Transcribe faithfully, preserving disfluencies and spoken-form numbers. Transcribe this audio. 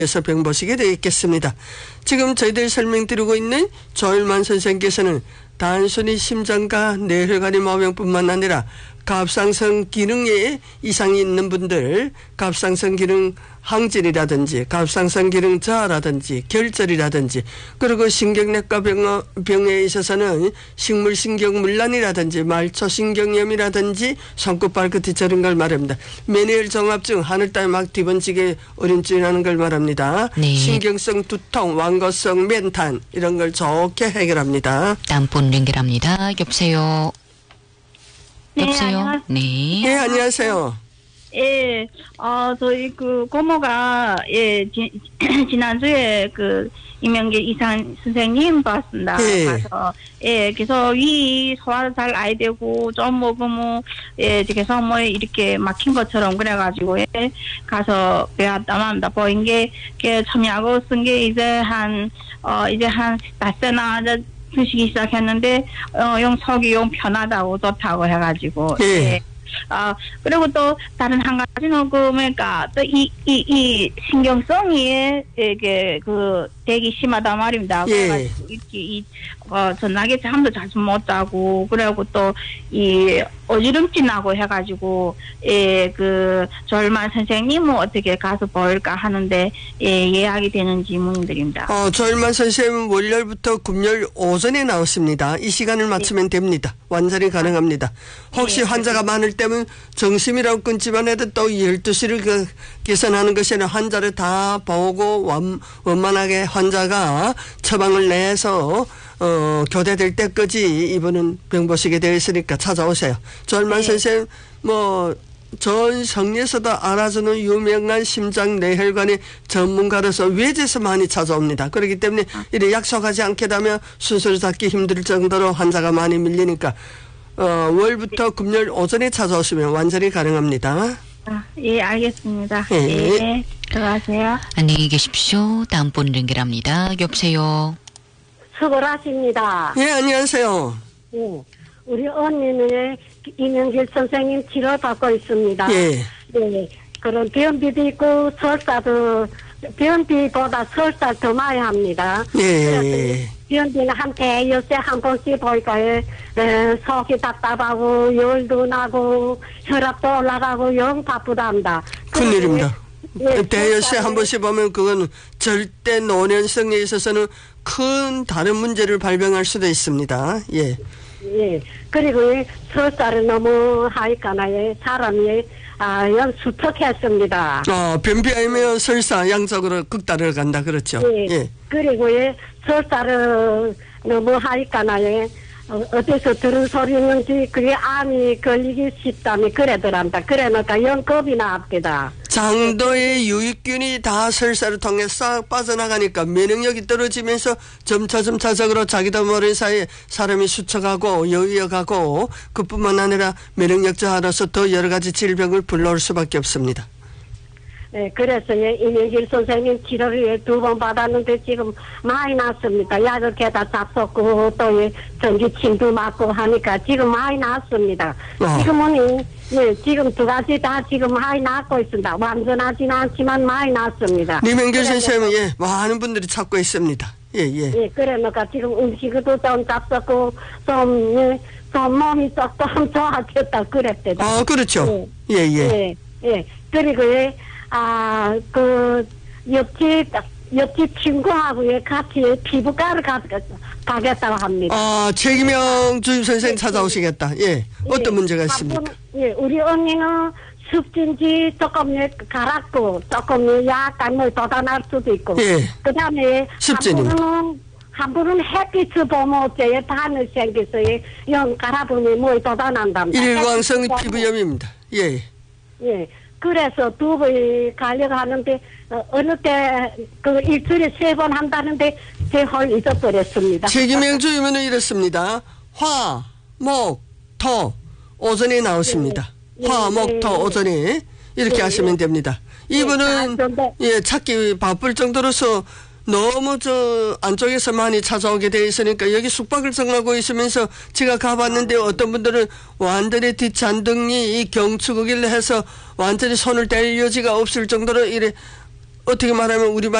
에서 병 보시게 되어 있겠습니다. 지금 저희들 설명드리고 있는 조일만 선생께서는 단순히 심장과 뇌혈관의 마병뿐만 아니라 갑상선 기능에 이상이 있는 분들, 갑상선 기능 항진이라든지 갑상선 기능 저하라든지 결절이라든지, 그리고 신경내과 병, 병에 있어서는 식물신경문란이라든지 말초신경염이라든지 손끝 발끝이 저런 걸 말합니다. 메니엘 종합증, 하늘 따위 막 뒤번지게 어린증이라는 걸 말합니다. 네. 신경성 두통, 완고성 멘탄 이런 걸 좋게 해결합니다. 다음 분 연결합니다. 여보세요. 네, 여보세요. 안녕하세요. 네. 예, 안녕하세요. 예, 어, 저희 그 고모가, 예, 지, 지난주에 그, 이명계 이산 선생님 봤습니다. 예. 가서, 예, 그래서 위 소화도 잘 아야 되고, 좀 먹으면, 예, 그래서 뭐 이렇게 막힌 것처럼 그래가지고, 예, 가서 배웠다만 합니다. 보인 게, 그, 첨약을 쓴 게 이제 한, 어, 이제 한, 닷새나, 드시기 시작했는데, 어, 용 속이 용 편하다고 좋다고 해가지고, 예. 예. 아, 그리고 또 다른 한 가지는 그, 뭐니까, 또 이, 이, 이 신경성이 이게 그 되게 심하단 말입니다. 예. 그래가지고 이렇게 이, 어, 전날에 잠도 자주 못 자고, 그리고 또 이 어지럼증 나고 해가지고, 예, 그, 조일만 선생님은 어떻게 가서 보일까 하는데, 예, 예약이 되는지 문의드립니다. 어, 조일만 선생님 월요일부터 금요일 오전에 나왔습니다. 이 시간을 맞추면 됩니다. 완전히 가능합니다. 혹시 예. 환자가 많을 때면 정심이라고 끊지만 해도 또 열두 시를 그, 계산하는 것이 아니라 환자를 다 보고 원, 원만하게 환자가 처방을 내서 어, 교대될 때까지 이분은 병 보시게 되어 있으니까 찾아오세요. 조일만 네. 선생님, 뭐, 전 성리에서도 알아주는 유명한 심장 뇌혈관의 전문가로서 외지에서 많이 찾아옵니다. 그렇기 때문에 이래 약속하지 않게 되면 순서를 잡기 힘들 정도로 환자가 많이 밀리니까, 어, 월부터 금요일 오전에 찾아오시면 완전히 가능합니다. 아, 예, 알겠습니다. 예. 예, 들어가세요. 안녕히 계십시오. 다음 분 연결합니다. 여보세요. 수고하십니다. 예, 안녕하세요. 예. 우리 언니는 이명길 선생님 치료 받고 있습니다. 예. 네. 그런 병비도 있고 설사도 병비보다 설사 더 많이 합니다. 예. 병비는 한 대여섯 한 번씩 보니까 에, 속이 답답하고 열도 나고 혈압도 올라가고 영 바쁘답니다. 큰일입니다. 예, 대여섯 설사를- 한 번씩 보면 그건 절대 노년성에 있어서는 큰 다른 문제를 발병할 수도 있습니다. 예. 예. 그리고 설사를 너무 하니까나요 사람이 아, 연 수척했습니다. 어, 변비하면 설사 양적으로 극단을 간다 그렇죠. 예. 예. 그리고 예, 설사를 너무 하니까나요 어, 어디서 들은 소리 있는지 그게 암이 걸리기 쉽다며 그러더랍니다. 그러니까 연 겁이 나옵니다. 장도의 유익균이 다 설사를 통해 싹 빠져나가니까 면역력이 떨어지면서 점차점차적으로 자기도 모르는 사이에 사람이 수척하고 여위어가고 그뿐만 아니라 면역력 저하로서 더 여러 가지 질병을 불러올 수밖에 없습니다. 예, 그래서 예, 이명길 선생님 치료를 두 번 받았는데 지금 많이 났습니다. 약을 게다 잡섰고 또 예, 전기침도 맞고 하니까 지금 많이 났습니다. 어. 지금은 예, 지금 두 가지 다 지금 많이 낫고 있습니다. 완전하지는 않지만 많이 났습니다. 리명길 그래서- 선생님은 예, 많은 분들이 찾고 있습니다. 예, 예. 예, 그러니까 지금 음식도 좀 잡섰고 좀, 예, 좀 몸이 조금 좋아졌다 그랬대요. 아, 그렇죠. 예, 예. 예, 예. 그리고, 예, 아, 그, 옆집, 옆집 친구하고 예, 같이 피부과를 가, 가겠다고 합니다. 아, 최기명 주임 선생님 찾아오시겠다. 예. 어떤 예, 문제가 한 있습니까? 번, 예, 우리 언니는 습진지 조금 예, 갈았고, 조금 예, 약간 뭐 돋아날 수도 있고. 예. 그 다음에, 습진입니다. 한 분은, 한 분은 햇빛을 보면 어째요? 바늘 생겨서, 영 갈아보면 뭐 돋아난답니다. 일광성 햇빛을 피부염입니다. 예. 보면. 예. 그래서 두 번이 가려고 하는데, 어, 어느 때, 그 일주일에 세 번 한다는데, 제 헐 잊어버렸습니다. 최기명 주임은 이렇습니다. 화, 목, 토 오전에 나오십니다. 예, 화, 예, 목, 토 예. 오전에 이렇게 예, 하시면 예. 됩니다. 이분은 아, 근데- 예 찾기 바쁠 정도로서 너무 저 안쪽에서 많이 찾아오게 돼 있으니까 여기 숙박을 정하고 있으면서 제가 가봤는데 어떤 분들은 완전히 뒷잔등이 이 경추극을 해서 완전히 손을 댈 여지가 없을 정도로 이래 어떻게 말하면 우리